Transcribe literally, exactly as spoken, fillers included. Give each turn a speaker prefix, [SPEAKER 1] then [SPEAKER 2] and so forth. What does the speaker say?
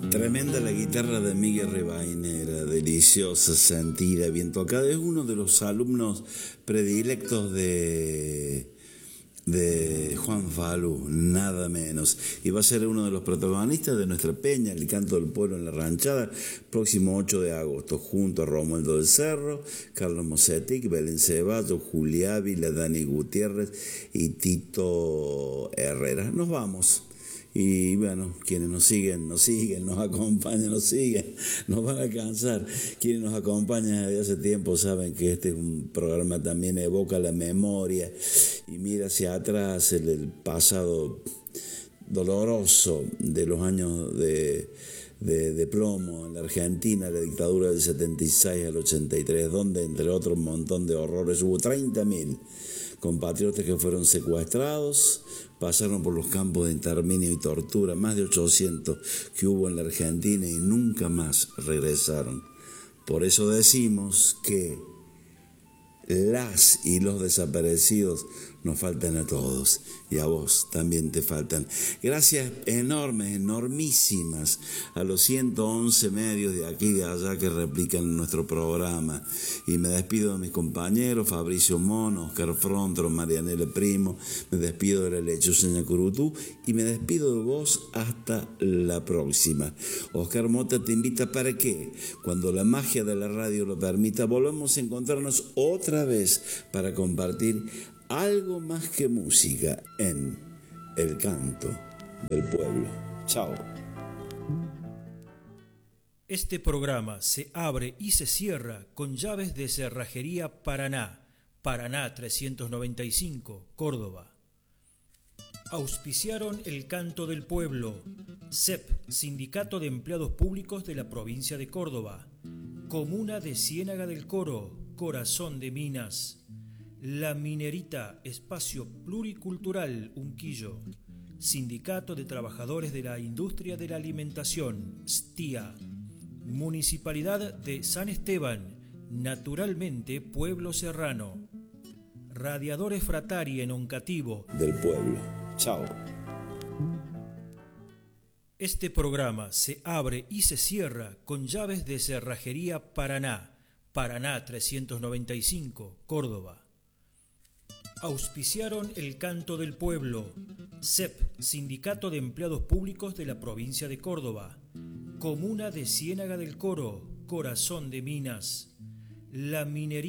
[SPEAKER 1] Tremenda la guitarra de Miguel Rivainera, deliciosa, sentida, bien tocada. Es uno de los alumnos predilectos de, de Juan Falú, nada menos. Y va a ser uno de los protagonistas de nuestra peña, el Canto del Pueblo en la Ranchada, próximo ocho de agosto, junto a Romualdo del Cerro, Carlos Mosetic, Belén Ceballos, Julia Ávila, Dani Gutiérrez y Tito Herrera. Nos vamos. Y bueno, quienes nos siguen, nos siguen, nos acompañan, nos siguen, nos van a alcanzar. Quienes nos acompañan desde hace tiempo saben que este es un programa también evoca la memoria y mira hacia atrás el, el pasado doloroso de los años de, de, de plomo en la Argentina, la dictadura del setenta y seis al ochenta y tres, donde entre otros un montón de horrores hubo treinta mil compatriotas que fueron secuestrados, pasaron por los campos de exterminio y tortura, más de ochocientos que hubo en la Argentina y nunca más regresaron. Por eso decimos que las y los desaparecidos nos faltan a todos y a vos también te faltan. Gracias enormes, enormísimas a los ciento once medios de aquí y de allá que replican nuestro programa. Y me despido de mis compañeros, Fabricio Mono, Oscar Frontro, Marianela Primo, me despido de la lechuseña Curutú y me despido de vos hasta la próxima. Oscar Mota te invita para que, cuando la magia de la radio lo permita, volvamos a encontrarnos otra vez para compartir algo más que música en El Canto del Pueblo. Chao.
[SPEAKER 2] Este programa se abre y se cierra con llaves de Cerrajería Paraná, Paraná trescientos noventa y cinco, Córdoba. Auspiciaron El Canto del Pueblo, C E P, Sindicato de Empleados Públicos de la Provincia de Córdoba, Comuna de Ciénaga del Coro, Corazón de Minas, La Minerita, Espacio Pluricultural Unquillo, Sindicato de Trabajadores de la Industria de la Alimentación, S T I A, Municipalidad de San Esteban, naturalmente Pueblo Serrano, Radiadores Fratari en Oncativo
[SPEAKER 1] del Pueblo. Chao.
[SPEAKER 2] Este programa se abre y se cierra con llaves de Cerrajería Paraná, Paraná trescientos noventa y cinco, Córdoba. Auspiciaron El Canto del Pueblo, C E P, Sindicato de Empleados Públicos de la Provincia de Córdoba, Comuna de Ciénaga del Coro, Corazón de Minas, La Minería.